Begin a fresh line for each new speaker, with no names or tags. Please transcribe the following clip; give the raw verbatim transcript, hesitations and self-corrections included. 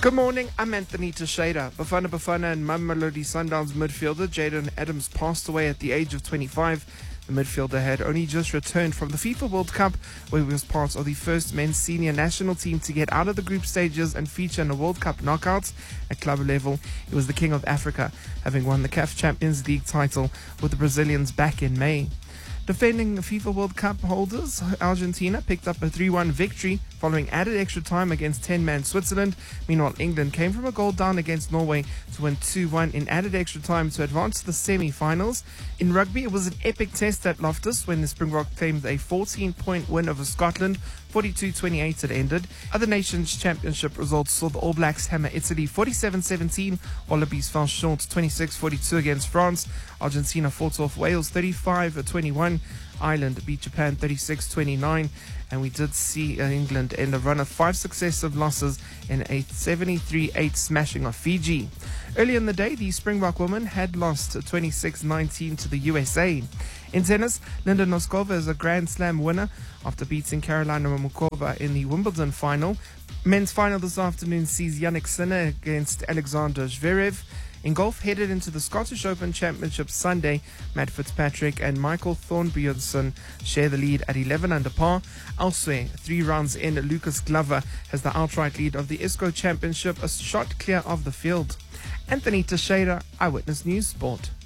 Good morning, I'm Anthony Teixeira. Bafana Bafana and Mamelodi Sundowns midfielder Jayden Adams passed away at the age of twenty-five. The midfielder had only just returned from the FIFA World Cup, where he was part of the first men's senior national team to get out of the group stages and feature in the World Cup knockouts. At club level, he was the King of Africa, having won the C A F Champions League title with the Brazilians back in May. Defending FIFA World Cup holders, Argentina picked up a three one victory following added extra time against ten-man Switzerland. Meanwhile, England came from a goal down against Norway to win two one in added extra time to advance to the semi-finals. In rugby, it was an epic test at Loftus when the Springboks claimed a fourteen-point win over Scotland. forty-two twenty-eight it ended. Other Nations Championship results saw the All Blacks hammer Italy forty-seven seventeen. Wallabies fell short twenty-six forty-two against France. Argentina fought off Wales thirty-five twenty-one. Ireland beat Japan thirty-six twenty-nine. And we did see England end a run of five successive losses in a seventy-three eight smashing of Fiji. Earlier in the day, the Springbok women had lost twenty-six nineteen to the U S A. In tennis, Linda Noskova is a Grand Slam winner after beating Karolina Muchova in the Wimbledon final. Men's final this afternoon sees Jannik Sinner against Alexander Zverev. In golf, headed into the Scottish Open Championship Sunday, Matt Fitzpatrick and Michael Thornbjornsson share the lead at eleven under par. Elsewhere, three rounds in, Lucas Glover has the outright lead of the I S C O Championship, a shot clear of the field. Anthony Teixeira, Eyewitness News Sport.